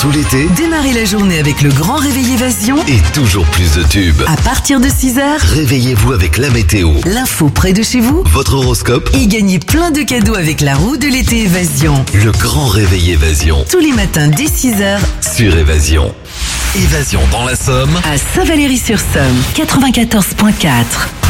tout l'été Démarrez la journée avec le grand réveil Évasion. et toujours plus de tubes. À partir de 6h, Réveillez-vous avec la météo, l'info près de chez vous. votre horoscope, Et gagnez plein de cadeaux avec la roue de l'été Évasion. le grand réveil Évasion Tous les matins dès 6h sur Évasion. Évasion dans la Somme. à Saint-Valery-sur-Somme, 94.4.